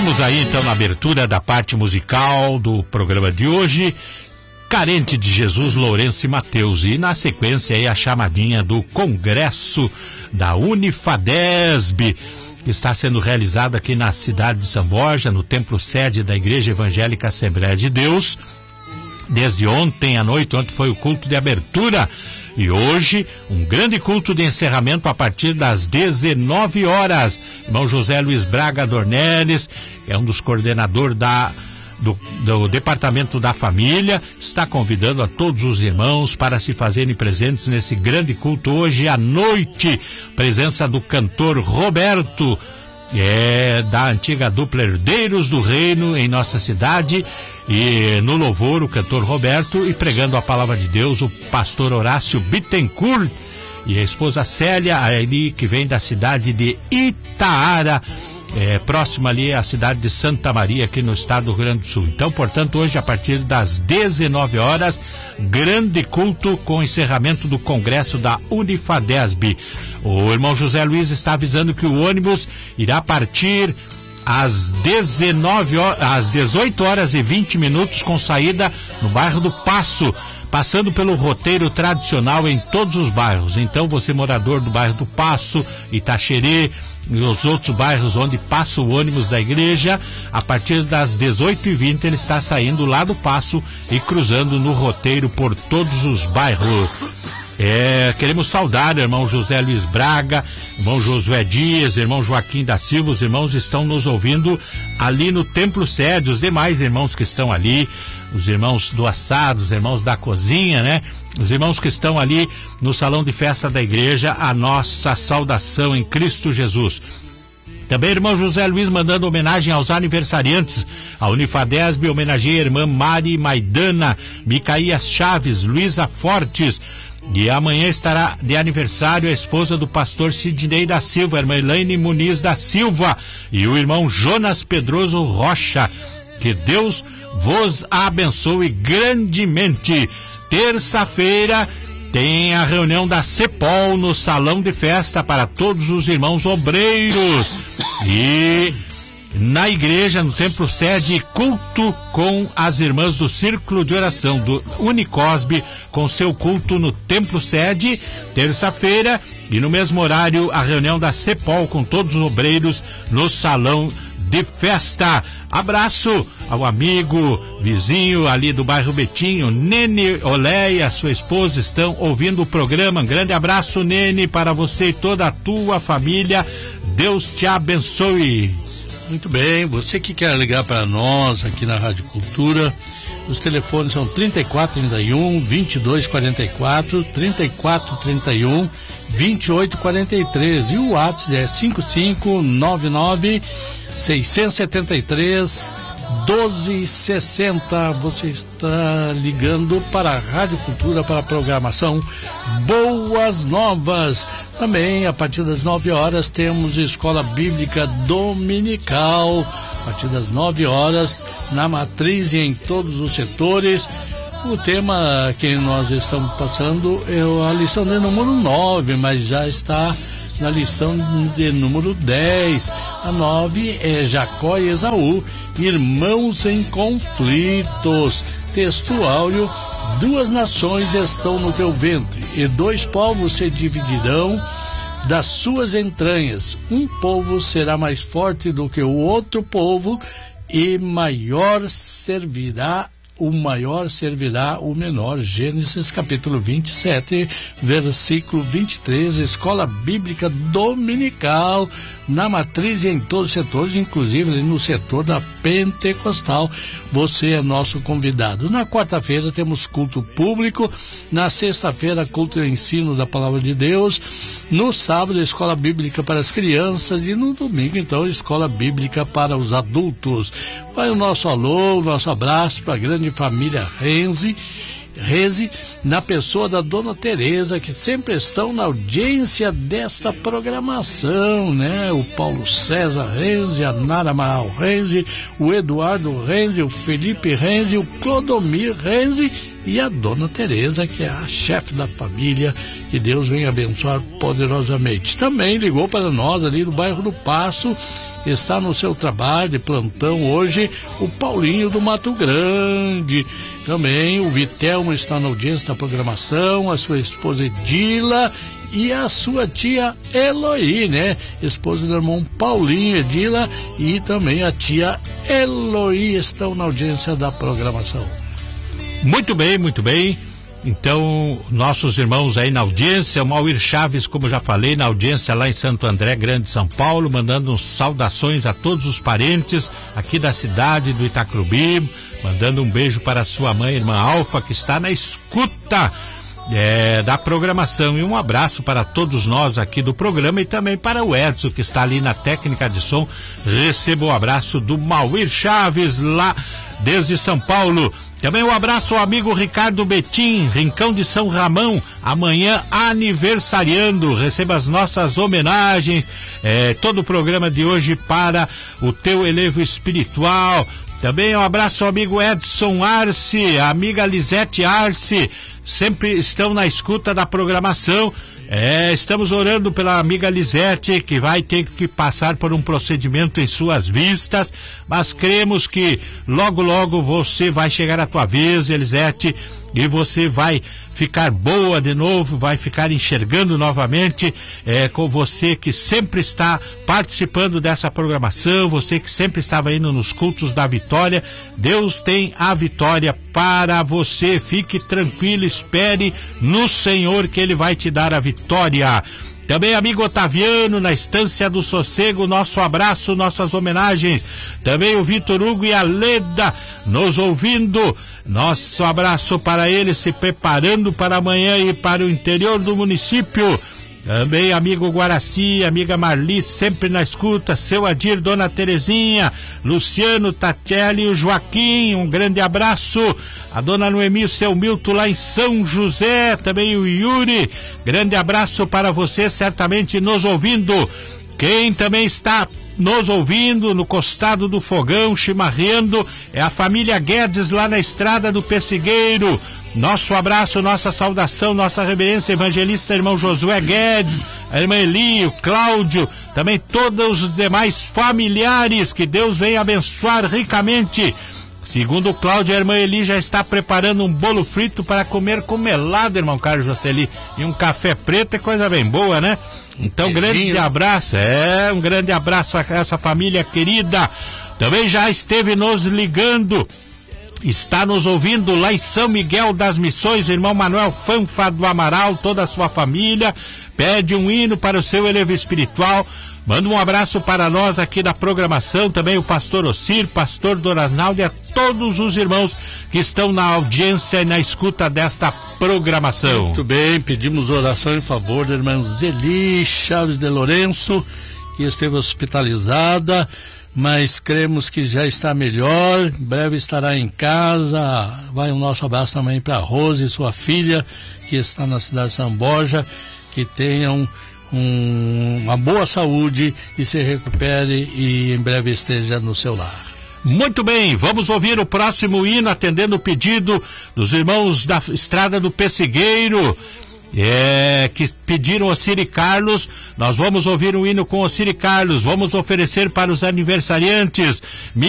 Ouvimos aí então na abertura da parte musical do programa de hoje, Carente de Jesus, Lourenço e Mateus, e na sequência aí a chamadinha do Congresso da Unifadesb, que está sendo realizado aqui na cidade de São Borja, no templo sede da Igreja Evangélica Assembleia de Deus, desde ontem à noite. Ontem foi o culto de abertura e hoje um grande culto de encerramento a partir das 19 horas. Irmão José Luiz Braga Dornelles, que é um dos coordenadores do Departamento da Família, está convidando a todos os irmãos para se fazerem presentes nesse grande culto hoje à noite. Presença do cantor Roberto, da antiga dupla Herdeiros do Reino em nossa cidade, e no louvor o cantor Roberto, e pregando a palavra de Deus o pastor Horácio Bittencourt e a esposa Célia, ali que vem da cidade de Itaara, próximo ali à cidade de Santa Maria, aqui no estado do Rio Grande do Sul. Então, portanto, hoje a partir das 19 horas, grande culto com encerramento do Congresso da Unifadesb. O irmão José Luiz está avisando que o ônibus irá partir às 18 horas e 20 minutos com saída no bairro do Passo, passando pelo roteiro tradicional em todos os bairros. Então, você morador do bairro do Passo, Itaxerê e os outros bairros onde passa o ônibus da igreja, a partir das 18h20 ele está saindo lá do Passo e cruzando no roteiro por todos os bairros. Queremos saudar o irmão José Luiz Braga, irmão Josué Dias, irmão Joaquim da Silva. Os irmãos estão nos ouvindo ali no templo sede, os demais irmãos que estão ali, os irmãos do assado, os irmãos da cozinha, né? Os irmãos que estão ali no salão de festa da igreja, a nossa saudação em Cristo Jesus. Também irmão José Luiz mandando homenagem aos aniversariantes. A Unifadesb homenageia a irmã Mari Maidana, Micaías Chaves, Luísa Fortes. E amanhã estará de aniversário a esposa do pastor Sidney da Silva, a irmã Elaine Muniz da Silva, e o irmão Jonas Pedroso Rocha. Que Deus vos abençoe grandemente. Terça-feira tem a reunião da CEPOL no salão de festa para todos os irmãos obreiros. E na igreja, no templo sede, culto com as irmãs do Círculo de Oração do Unicosb, com seu culto no templo sede, terça-feira, e no mesmo horário a reunião da CEPOL com todos os obreiros no salão de festa. Abraço ao amigo vizinho ali do bairro Betinho, Nene Olé e a sua esposa estão ouvindo o programa. Um grande abraço, Nene, para você e toda a tua família. Deus te abençoe. Muito bem, você que quer ligar para nós aqui na Rádio Cultura, os telefones são 3431-2244, 3431-2843 e o WhatsApp é 5599-673-1260. Você está ligando para a Rádio Cultura para a programação Boas Novas. Também a partir das 9 horas temos Escola Bíblica Dominical, a partir das 9 horas na matriz e em todos os setores. O tema que nós estamos passando é a lição de número 9, mas já está na lição de número 10. A 9 é Jacó e Esaú, irmãos em conflitos. Texto áureo: duas nações estão no teu ventre, e dois povos se dividirão das suas entranhas. Um povo será mais forte do que o outro povo, e o maior servirá o menor. Gênesis capítulo 27, versículo 23. Escola Bíblica Dominical na matriz e em todos os setores, inclusive no setor da Pentecostal. Você é nosso convidado. Na quarta-feira temos culto público, na sexta-feira culto e ensino da Palavra de Deus, no sábado Escola Bíblica para as crianças e no domingo então Escola Bíblica para os adultos. Vai o nosso alô, o nosso abraço para a grande família Renzi, na pessoa da Dona Tereza, que sempre estão na audiência desta programação, né? O Paulo César Renzi, a Nara Amaral Renzi, o Eduardo Renzi, o Felipe Renzi, o Clodomir Renzi e a dona Tereza, que é a chefe da família, que Deus venha abençoar poderosamente. Também ligou para nós ali do bairro do Passo, está no seu trabalho de plantão hoje, o Paulinho do Mato Grande. Também o Vitelmo está na audiência da programação, a sua esposa Edila e a sua tia Eloí, né? Esposa do irmão Paulinho, Edila, e também a tia Eloí estão na audiência da programação. Muito bem, muito bem. Então, nossos irmãos aí na audiência, o Mauir Chaves, como já falei, na audiência lá em Santo André, Grande São Paulo, mandando saudações a todos os parentes aqui da cidade do Itacrubi, mandando um beijo para a sua mãe, irmã Alfa, que está na escuta da programação, e um abraço para todos nós aqui do programa e também para o Edson, que está ali na técnica de som. Receba o abraço do Mauir Chaves lá desde São Paulo. Também um abraço ao amigo Ricardo Betim, Rincão de São Ramão, amanhã aniversariando. Receba as nossas homenagens, todo o programa de hoje para o teu elevo espiritual. Também um abraço ao amigo Edson Arce, a amiga Lisete Arce, sempre estão na escuta da programação. Estamos orando pela amiga Lisete, que vai ter que passar por um procedimento em suas vistas, mas cremos que logo, logo você vai chegar à tua vez, Lisete, e você vai ficar boa de novo, vai ficar enxergando novamente, com você que sempre está participando dessa programação, você que sempre estava indo nos cultos da vitória. Deus tem a vitória para você, fique tranquilo, espere no Senhor que Ele vai te dar a vitória. Também amigo Otaviano, na Estância do Sossego, nosso abraço, nossas homenagens. Também o Vitor Hugo e a Leda nos ouvindo, nosso abraço para eles, se preparando para amanhã e para o interior do município. Também amigo Guaraci, amiga Marli, sempre na escuta, seu Adir, dona Terezinha, Luciano, Tatiele e o Joaquim, um grande abraço. A dona Noemi, o seu Milton lá em São José, também o Yuri, grande abraço para você, certamente nos ouvindo. Quem também está nos ouvindo no costado do fogão, chimarreando, é a família Guedes lá na estrada do Pessigueiro. Nosso abraço, nossa saudação, nossa reverência, evangelista irmão Josué Guedes, a irmã Eli, o Cláudio, também todos os demais familiares, que Deus venha abençoar ricamente. Segundo o Cláudio, a irmã Eli já está preparando um bolo frito para comer com melado, irmão Carlos Jocely, e um café preto, é coisa bem boa, né? Então, grande abraço, um grande abraço a essa família querida. Também já esteve nos ligando, está nos ouvindo lá em São Miguel das Missões, o irmão Manuel Fanfa do Amaral, toda a sua família, pede um hino para o seu elevo espiritual. Manda um abraço para nós aqui da programação, também o pastor Ocir, pastor Dorasnaldo e a todos os irmãos que estão na audiência e na escuta desta programação. Muito bem, pedimos oração em favor da irmã Zeli Chaves de Lourenço, que esteve hospitalizada, mas cremos que já está melhor, em breve estará em casa. Vai o nosso abraço também para a Rose e sua filha, que está na cidade de São Borja, que tenham uma boa saúde e se recupere e em breve esteja no seu lar. Muito bem, vamos ouvir o próximo hino, atendendo o pedido dos irmãos da Estrada do Pessigueiro, que pediram o Ciri Carlos. Nós vamos ouvir um hino com o Ciri Carlos, vamos oferecer para os aniversariantes